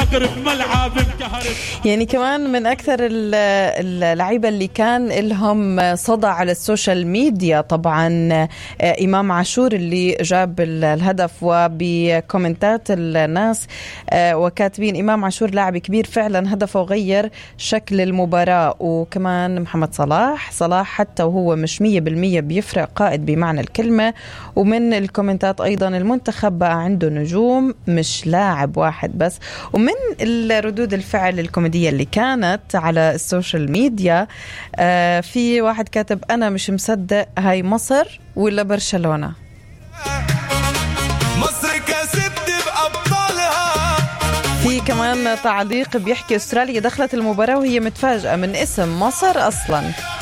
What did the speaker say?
الصقر بملعب انكهرت. يعني كمان من أكثر اللعيبة اللي كان لهم صدى على السوشيال ميديا طبعا إمام عاشور اللي جاب الهدف، وبكومنتات الناس وكاتبين إمام عاشور لاعب كبير فعلا، هدفه غير شكل المباراة. وكمان محمد صلاح حتى وهو مش 100% بيفرق، قائد بمعنى الكلمة. ومن الكومنتات أيضا المنتخب بقى عنده نجوم مش لاعب واحد بس. ومن الردود الفعل الكوميدية اللي كانت على السوشيال ميديا في واحد كاتب أنا مش مصدق هاي مصر ولا برشلونة. مصر كسبت بأبطالها. في كمان تعليق بيحكي أستراليا دخلت المباراة وهي متفاجئة من اسم مصر أصلا.